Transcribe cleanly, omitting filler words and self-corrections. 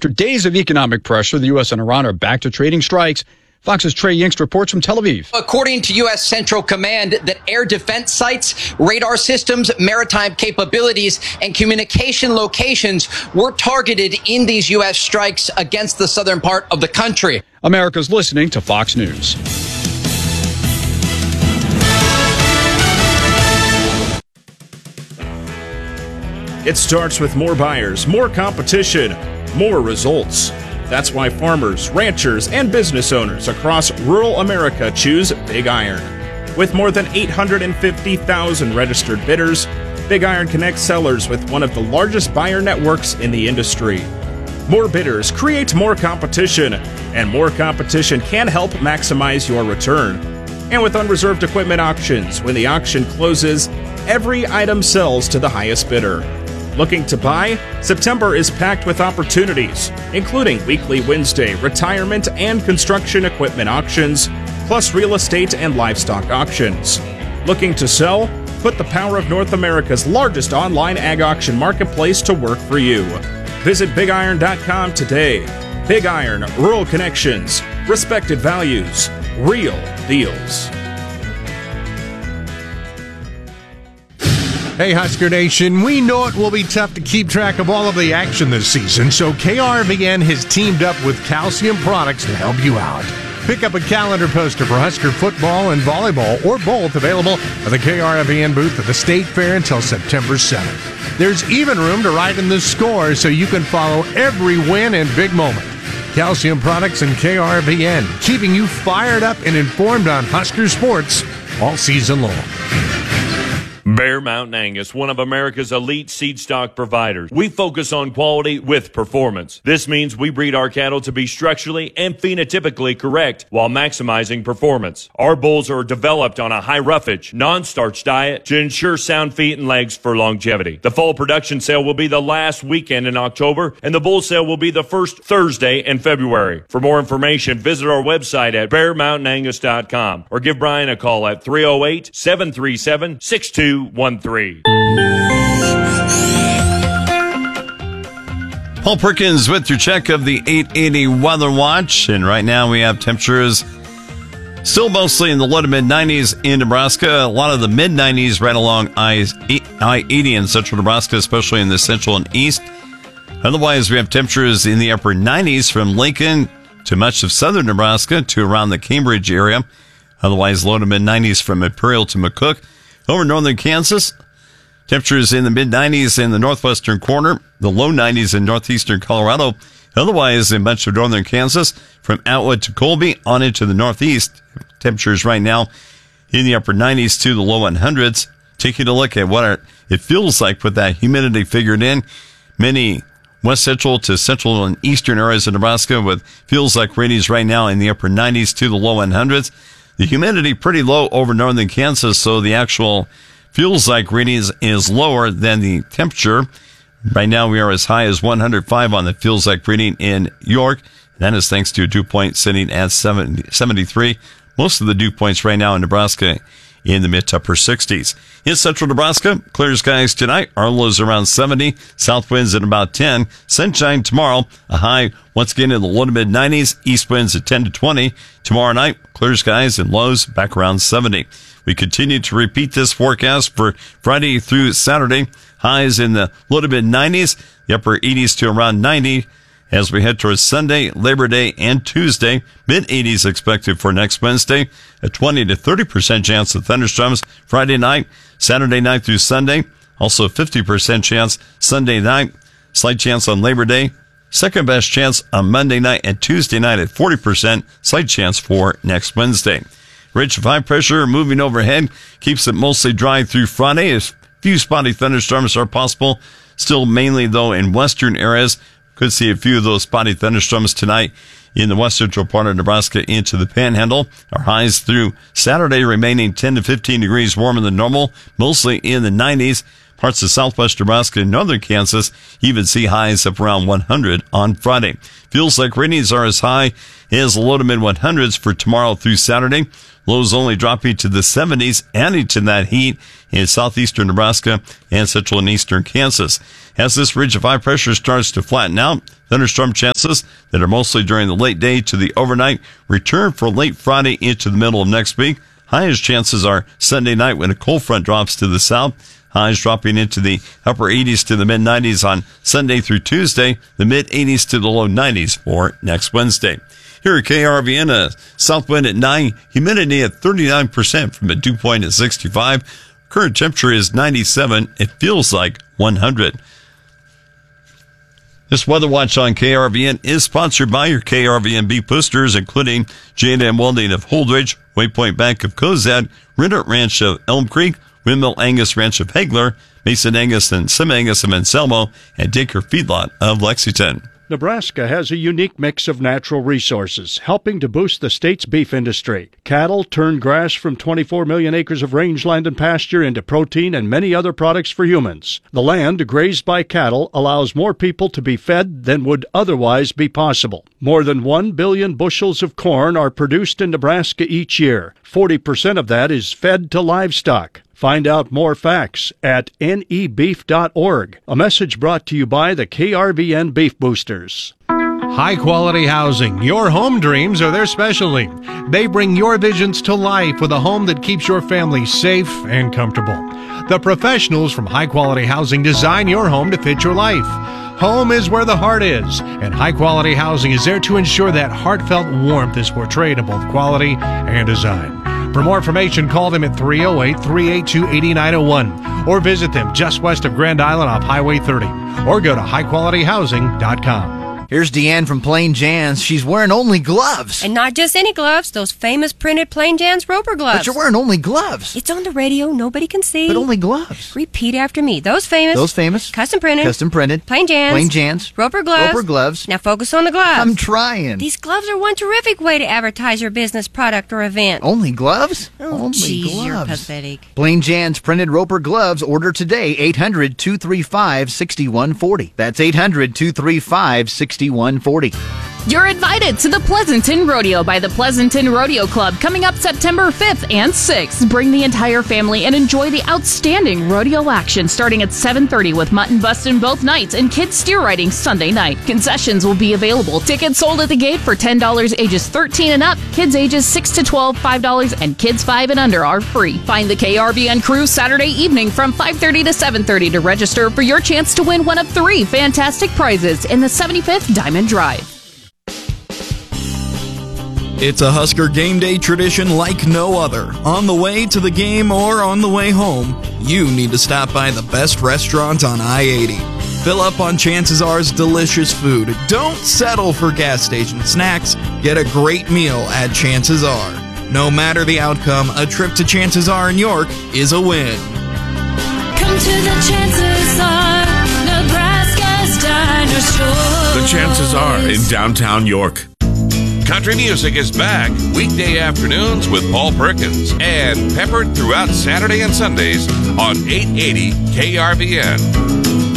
After days of economic pressure, the U.S. and Iran are back to trading strikes. Fox's Trey Yingst reports from Tel Aviv. According to U.S. Central Command, that air defense sites, radar systems, maritime capabilities, and communication locations were targeted in these U.S. strikes against the southern part of the country. America's listening to Fox News. It starts with more buyers, more competition, more results. That's why farmers, ranchers, and business owners across rural America choose Big Iron. With more than 850,000 registered bidders, Big Iron connects sellers with one of the largest buyer networks in the industry. More bidders create more competition, and more competition can help maximize your return. And with unreserved equipment auctions, when the auction closes, every item sells to the highest bidder. Looking to buy? September is packed with opportunities, including weekly Wednesday retirement and construction equipment auctions, plus real estate and livestock auctions. Looking to sell? Put the power of North America's largest online ag auction marketplace to work for you. Visit BigIron.com today. Big Iron, rural connections, respected values, real deals. Hey, Husker Nation, we know it will be tough to keep track of all of the action this season, so KRVN has teamed up with Calcium Products to help you out. Pick up a calendar poster for Husker football and volleyball, or both, available at the KRVN booth at the State Fair until September 7th. There's even room to write in the score so you can follow every win and big moment. Calcium Products and KRVN, keeping you fired up and informed on Husker sports all season long. Bear Mountain Angus, one of America's elite seed stock providers. We focus on quality with performance. This means we breed our cattle to be structurally and phenotypically correct while maximizing performance. Our bulls are developed on a high roughage, non-starch diet to ensure sound feet and legs for longevity. The fall production sale will be the last weekend in October, and the bull sale will be the first Thursday in February. For more information, visit our website at bearmountainangus.com or give Brian a call at 308-737-6213. Paul Perkins with your check of the 880 Weather Watch. And right now we have temperatures still mostly in the low to mid-90s in Nebraska. A lot of the mid-90s right along I-80 in central Nebraska, especially in the central and east. Otherwise, we have temperatures in the upper 90s from Lincoln to much of southern Nebraska to around the Cambridge area. Otherwise, low to mid-90s from Imperial to McCook. Over northern Kansas, temperatures in the mid-90s in the northwestern corner, the low 90s in northeastern Colorado. Otherwise, in much of northern Kansas, from Atwood to Colby on into the northeast, temperatures right now in the upper 90s to the low 100s. Taking a look at what it feels like with that humidity figured in. Many west central to central and eastern areas of Nebraska with feels like readings right now in the upper 90s to the low 100s. The humidity pretty low over northern Kansas, so the actual feels like readings is lower than the temperature. Right now we are as high as 105 on the feels like reading in York. That is thanks to a dew point sitting at 73. Most of the dew points right now in Nebraska in the mid to upper 60s. In central Nebraska, clear skies tonight. Our lows around 70. South winds at about 10. Sunshine tomorrow. A high once again in the low to mid 90s. East winds at 10 to 20. Tomorrow night, clear skies and lows back around 70. We continue to repeat this forecast for Friday through Saturday. Highs in the low to mid 90s. The upper 80s to around 90. As we head towards Sunday, Labor Day, and Tuesday, mid-80s expected for next Wednesday, a 20 to 30% chance of thunderstorms Friday night, Saturday night through Sunday, also 50% chance Sunday night, slight chance on Labor Day, second best chance on Monday night and Tuesday night at 40%, slight chance for next Wednesday. Ridge of high pressure moving overhead keeps it mostly dry through Friday. A few spotty thunderstorms are possible, still mainly though in western areas. Could see a few of those spotty thunderstorms tonight in the west central part of Nebraska into the Panhandle. Our highs through Saturday remaining 10 to 15 degrees warmer than normal, mostly in the 90s. Parts of southwest Nebraska and northern Kansas even see highs of around 100 on Friday. Feels like readings are as high as the low to mid 100s for tomorrow through Saturday. Lows only dropping to the 70s, adding to that heat in southeastern Nebraska and central and eastern Kansas. As this ridge of high pressure starts to flatten out, thunderstorm chances that are mostly during the late day to the overnight return for late Friday into the middle of next week. Highest chances are Sunday night when a cold front drops to the south. Highs dropping into the upper 80s to the mid 90s on Sunday through Tuesday, the mid 80s to the low 90s for next Wednesday. Here at KRVN, a south wind at 9, humidity at 39% from a dew point at 65. Current temperature is 97. It feels like 100. This Weather Watch on KRVN is sponsored by your KRVN beef boosters, including J&M Welding of Holdridge, Waypoint Bank of Cozad, Riddert Ranch of Elm Creek, Windmill Angus Ranch of Hagler, Mason Angus and Sim Angus of Anselmo, and Dacre Feedlot of Lexington. Nebraska has a unique mix of natural resources, helping to boost the state's beef industry. Cattle turn grass from 24 million acres of rangeland and pasture into protein and many other products for humans. The land grazed by cattle allows more people to be fed than would otherwise be possible. More than 1 billion bushels of corn are produced in Nebraska each year. 40% of that is fed to livestock. Find out more facts at nebeef.org. A message brought to you by the KRVN Beef Boosters. High-quality housing. Your home dreams are their specialty. They bring your visions to life with a home that keeps your family safe and comfortable. The professionals from High Quality Housing design your home to fit your life. Home is where the heart is, and High Quality Housing is there to ensure that heartfelt warmth is portrayed in both quality and design. For more information, call them at 308-382-8901 or visit them just west of Grand Island off Highway 30 or go to highqualityhousing.com. Here's Deanne from Plain Jan's. She's wearing only gloves. And not just any gloves, those famous printed Plain Jan's Roper gloves. But you're wearing only gloves. It's on the radio, nobody can see. But only gloves. Repeat after me. Those famous. Custom printed. Plain Jan's. Roper gloves. Now focus on the gloves. I'm trying. These gloves are one terrific way to advertise your business, product, or event. Only gloves? Oh, geez, you're pathetic. Plain Jan's printed Roper gloves. Order today. 800-235-6140. That's 800-235-6140. You're invited to the Pleasanton Rodeo by the Pleasanton Rodeo Club coming up September 5th and 6th. Bring the entire family and enjoy the outstanding rodeo action starting at 7:30 with mutton busting both nights and kids steer riding Sunday night. Concessions will be available. Tickets sold at the gate for $10 ages 13 and up, kids ages 6 to 12 $5, and kids 5 and under are free. Find the KRVN crew Saturday evening from 5:30 to 7:30 to register for your chance to win one of 3 fantastic prizes in the 75th Diamond Drive. It's a Husker game day tradition like no other. On the way to the game or on the way home, you need to stop by the best restaurant on I-80. Fill up on Chances R's delicious food. Don't settle for gas station snacks. Get a great meal at Chances R. No matter the outcome, a trip to Chances R in York is a win. Come to the Chances R, Nebraska's Diner Store. The Chances R in downtown York. Country music is back weekday afternoons with Paul Perkins and peppered throughout Saturday and Sundays on 880 KRVN.